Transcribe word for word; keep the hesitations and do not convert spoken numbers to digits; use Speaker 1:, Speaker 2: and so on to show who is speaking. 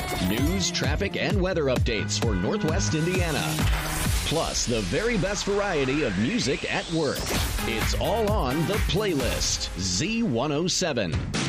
Speaker 1: News, traffic, and weather updates for Northwest Indiana. Plus, the very best variety of music at work. It's all on The Playlist, Z one oh seven.